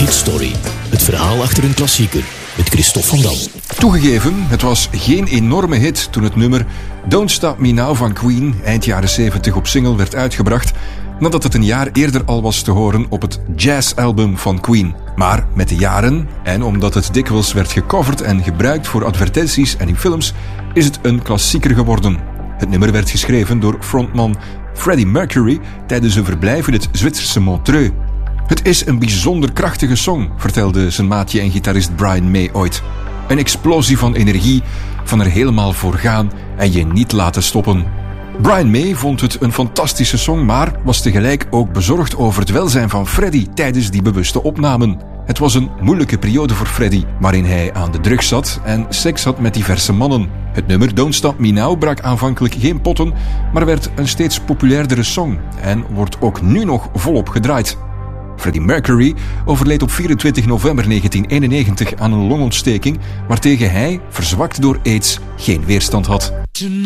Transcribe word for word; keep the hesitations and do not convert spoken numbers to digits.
Hitstory. Het verhaal achter een klassieker. Met Christophe van Dam. Toegegeven, het was geen enorme hit toen het nummer Don't Stop Me Now van Queen eind jaren zeventig op single werd uitgebracht, nadat het een jaar eerder al was te horen op het jazzalbum van Queen. Maar met de jaren, en omdat het dikwijls werd gecoverd en gebruikt voor advertenties en in films, is het een klassieker geworden. Het nummer werd geschreven door frontman Freddie Mercury tijdens een verblijf in het Zwitserse Montreux. Het is een bijzonder krachtige song, vertelde zijn maatje en gitarist Brian May ooit. Een explosie van energie, van er helemaal voor gaan en je niet laten stoppen. Brian May vond het een fantastische song, maar was tegelijk ook bezorgd over het welzijn van Freddie tijdens die bewuste opnamen. Het was een moeilijke periode voor Freddie, waarin hij aan de drugs zat en seks had met diverse mannen. Het nummer Don't Stop Me Now brak aanvankelijk geen potten, maar werd een steeds populairdere song en wordt ook nu nog volop gedraaid. Freddie Mercury overleed op vierentwintig november negentien eenennegentig aan een longontsteking, waartegen hij, verzwakt door AIDS, geen weerstand had.